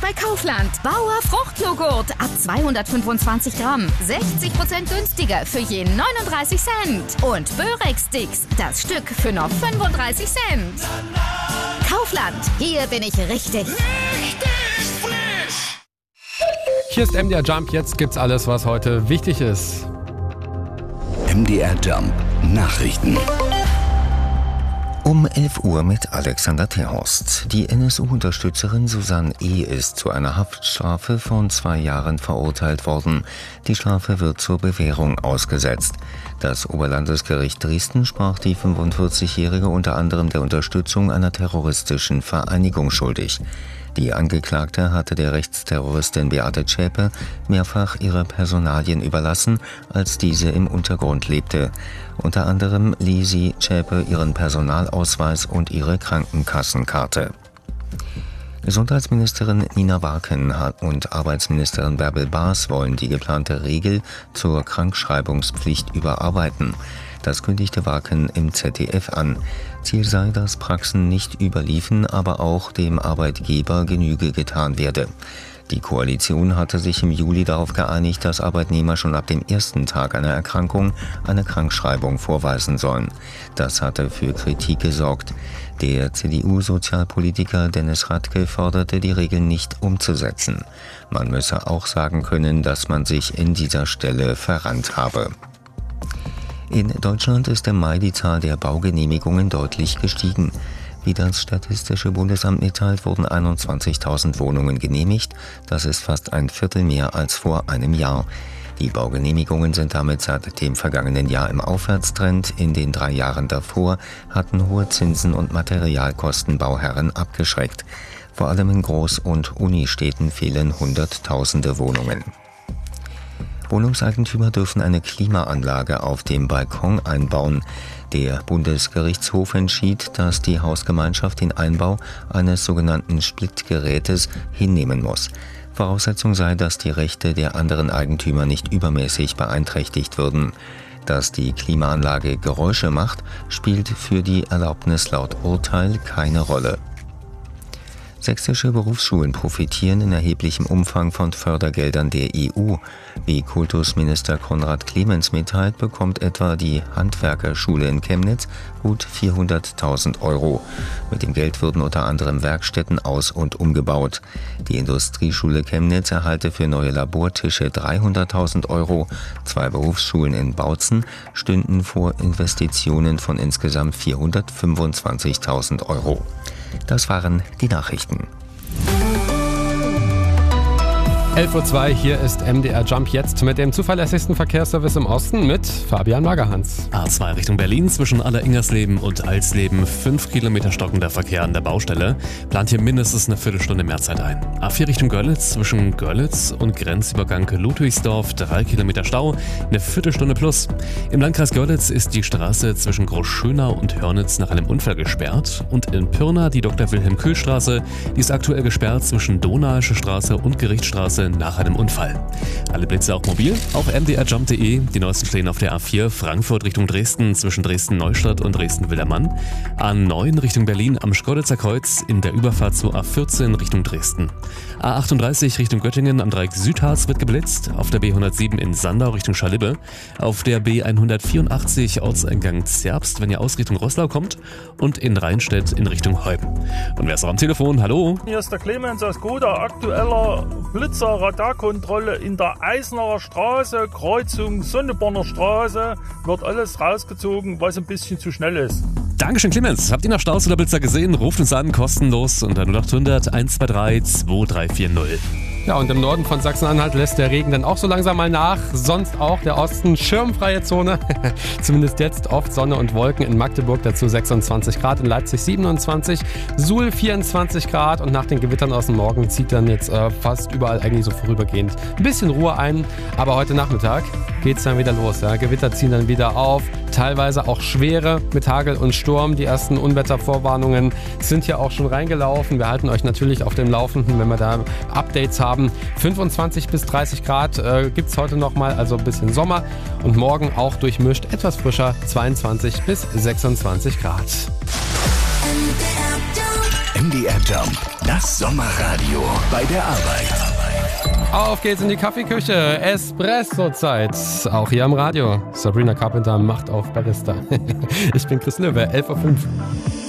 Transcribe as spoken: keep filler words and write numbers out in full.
bei Kaufland. Bauer Fruchtjoghurt ab zweihundertfünfundzwanzig Gramm. sechzig Prozent günstiger für je neununddreißig Cent. Und Börex-Sticks, das Stück für nur fünfunddreißig Cent. Kaufland, hier bin ich richtig. Richtig frisch! Hier ist M D R Jump, jetzt gibt's alles, was heute wichtig ist. M D R Jump Nachrichten. Um elf Uhr mit Alexander Terhorst. Die N S U-Unterstützerin Susanne E. ist zu einer Haftstrafe von zwei Jahren verurteilt worden. Die Strafe wird zur Bewährung ausgesetzt. Das Oberlandesgericht Dresden sprach die fünfundvierzigjährige unter anderem der Unterstützung einer terroristischen Vereinigung schuldig. Die Angeklagte hatte der Rechtsterroristin Beate Zschäpe mehrfach ihre Personalien überlassen, als diese im Untergrund lebte. Unter anderem lieh sie Zschäpe ihren Personalausweis und ihre Krankenkassenkarte. Gesundheitsministerin Nina Warken und Arbeitsministerin Bärbel Baas wollen die geplante Regel zur Krankschreibungspflicht überarbeiten. Das kündigte Warken im Z D F an. Ziel sei, dass Praxen nicht überliefen, aber auch dem Arbeitgeber Genüge getan werde. Die Koalition hatte sich im Juli darauf geeinigt, dass Arbeitnehmer schon ab dem ersten Tag einer Erkrankung eine Krankschreibung vorweisen sollen. Das hatte für Kritik gesorgt. Der C D U-Sozialpolitiker Dennis Radke forderte, die Regeln nicht umzusetzen. Man müsse auch sagen können, dass man sich in dieser Stelle verrannt habe. In Deutschland ist im Mai die Zahl der Baugenehmigungen deutlich gestiegen. Wie das Statistische Bundesamt mitteilt, wurden einundzwanzigtausend Wohnungen genehmigt. Das ist fast ein Viertel mehr als vor einem Jahr. Die Baugenehmigungen sind damit seit dem vergangenen Jahr im Aufwärtstrend. In den drei Jahren davor hatten hohe Zinsen und Materialkosten Bauherren abgeschreckt. Vor allem in Groß- und Unistädten fehlen Hunderttausende Wohnungen. Wohnungseigentümer dürfen eine Klimaanlage auf dem Balkon einbauen. Der Bundesgerichtshof entschied, dass die Hausgemeinschaft den Einbau eines sogenannten Splitgerätes hinnehmen muss. Voraussetzung sei, dass die Rechte der anderen Eigentümer nicht übermäßig beeinträchtigt würden. Dass die Klimaanlage Geräusche macht, spielt für die Erlaubnis laut Urteil keine Rolle. Sächsische Berufsschulen profitieren in erheblichem Umfang von Fördergeldern der E U. Wie Kultusminister Konrad Clemens mitteilt, bekommt etwa die Handwerkerschule in Chemnitz gut vierhunderttausend Euro. Mit dem Geld würden unter anderem Werkstätten aus- und umgebaut. Die Industrieschule Chemnitz erhalte für neue Labortische dreihunderttausend Euro. Zwei Berufsschulen in Bautzen stünden vor Investitionen von insgesamt vierhundertfünfundzwanzigtausend Euro. Das waren die Nachrichten. elf Uhr zwei, hier ist M D R Jump jetzt mit dem zuverlässigsten Verkehrsservice im Osten mit Fabian Magerhans. A zwei Richtung Berlin zwischen Aller-Ingersleben und Alsleben, fünf Kilometer stockender Verkehr an der Baustelle. Plant hier mindestens eine Viertelstunde mehr Zeit ein. A vier Richtung Görlitz zwischen Görlitz und Grenzübergang Ludwigsdorf, drei Kilometer Stau, eine Viertelstunde plus. Im Landkreis Görlitz ist die Straße zwischen Großschönau und Hörnitz nach einem Unfall gesperrt. Und in Pirna die Doktor Wilhelm Köhl Straße, die ist aktuell gesperrt zwischen Donauische Straße und Gerichtsstraße nach einem Unfall. Alle Blitze auch mobil auf m d r jump punkt d e. Die neuesten stehen auf der A vier Frankfurt Richtung Dresden zwischen Dresden-Neustadt und Dresden-Wildermann. A neun Richtung Berlin am Schkeuditzer Kreuz in der Überfahrt zur A vierzehn Richtung Dresden. A achtunddreißig Richtung Göttingen am Dreieck Südharz wird geblitzt. Auf der B hundertsieben in Sandau Richtung Scharlibbe. Auf der B hundertvierundachtzig Ortseingang Zerbst, wenn ihr aus Richtung Roßlau kommt. Und in Rheinstedt in Richtung Heuben. Und wer ist noch am Telefon? Hallo? Hier ist der Clemens aus Goda, aktueller Blitzer Radarkontrolle in der Eisenacher Straße, Kreuzung Sonneborner Straße, wird alles rausgezogen, was ein bisschen zu schnell ist. Dankeschön, Clemens. Habt ihr noch Staus oder Blitzer gesehen? Ruft uns an, kostenlos unter null acht hundert eins zwei drei zwei drei vier null. Ja, und im Norden von Sachsen-Anhalt lässt der Regen dann auch so langsam mal nach. Sonst auch der Osten schirmfreie Zone. Zumindest jetzt oft Sonne und Wolken in Magdeburg, dazu sechsundzwanzig Grad, in Leipzig siebenundzwanzig, Suhl vierundzwanzig Grad und nach den Gewittern aus dem Morgen zieht dann jetzt äh, fast überall eigentlich so vorübergehend ein bisschen Ruhe ein. Aber heute Nachmittag geht's dann wieder los. Ja. Gewitter ziehen dann wieder auf, teilweise auch schwere mit Hagel und Sturm. Die ersten Unwettervorwarnungen sind ja auch schon reingelaufen. Wir halten euch natürlich auf dem Laufenden, wenn wir da Updates haben. fünfundzwanzig bis dreißig Grad äh, gibt es heute nochmal, also ein bisschen Sommer. Und morgen auch durchmischt, etwas frischer, zweiundzwanzig bis sechsundzwanzig Grad. M D R Jump Das Sommerradio bei der Arbeit. Auf geht's in die Kaffeeküche. Espresso-Zeit. Auch hier am Radio. Sabrina Carpenter macht auf Barista. Ich bin Chris Löwe, elf Uhr fünf.